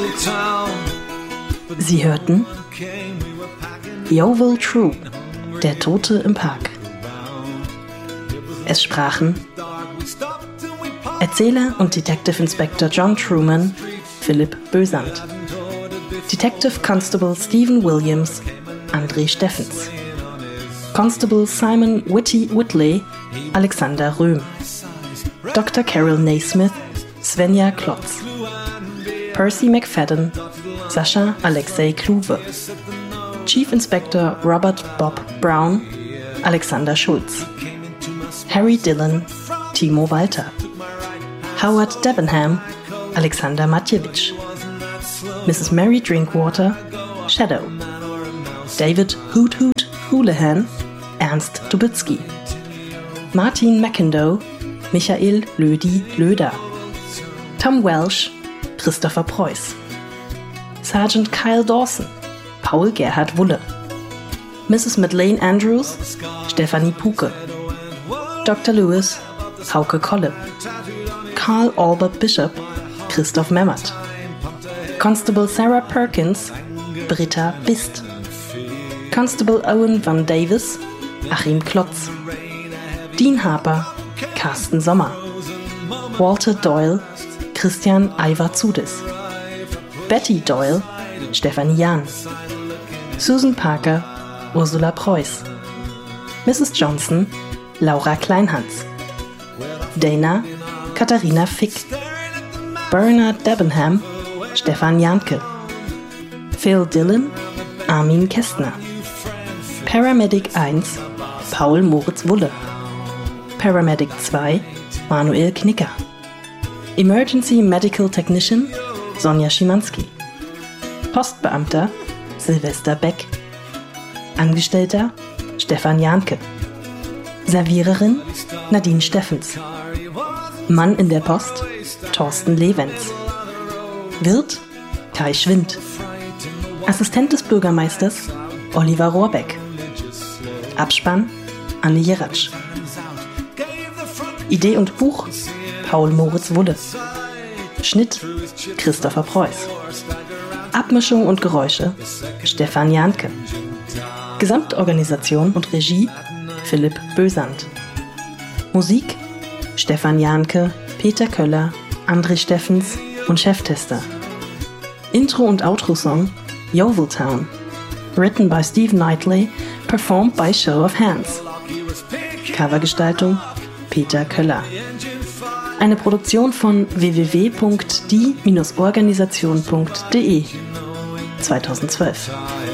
Sie hörten Yeovil Troop, der Tote im Park. Es sprachen Erzähler und Detective Inspector John Truman, Philipp Bösand. Detective Constable Stephen Williams, André Steffens. Constable Simon Whitley, Alexander Röhm. Dr. Carol Naismith, Svenja Klotz. Percy McFadden, Sascha Alexei Kluwe. Chief Inspector Robert Bob Brown, Alexander Schulz. Harry Dillon, Timo Walter. Howard Debenham, Alexander Matjewitsch. Mrs. Mary Drinkwater, Shadow. David Hoot Houlihan, Ernst Dubitsky. Martin McIndoe, Michael Lödi Löder. Tom Welsh, Christopher Preuß. Sergeant Kyle Dawson, Paul Gerhard Wulle. Mrs. Madeleine Andrews, Stephanie Puke. Dr. Lewis, Hauke Kolle. Carl Albert Bishop, Christoph Memmert. Constable Sarah Perkins, Britta Bist. Constable Owen Van Davis, Achim Klotz. Dean Harper, Carsten Sommer. Walter Doyle, Christian Ivar-Zudis. Betty Doyle, Stefanie Jahn. Susan Parker, Ursula Preuß. Mrs. Johnson, Laura Kleinhans. Dana, Katharina Fick. Bernard Debenham, Stefan Janke. Phil Dillon, Armin Kästner. Paramedic 1, Paul Moritz Wulle. Paramedic 2, Manuel Knicker. Emergency Medical Technician, Sonja Schimanski. Postbeamter, Silvester Beck. Angestellter, Stefan Janke. Serviererin, Nadine Steffens. Mann in der Post, Thorsten Lewenz. Wirt, Kai Schwind. Assistent des Bürgermeisters, Oliver Rohrbeck. Abspann, Anne Jeratsch. Idee und Buch, Paul Moritz Wulle. Schnitt, Christopher Preuß. Abmischung und Geräusche, Stefan Janke. Gesamtorganisation und Regie, Philipp Bösand. Musik, Stefan Janke, Peter Köller, André Steffens und Cheftester. Intro- und Outro-Song, Yeovil Town. Written by Steve Knightley, performed by Show of Hands. Covergestaltung, Peter Köller. Eine Produktion von www.die-organisation.de 2012.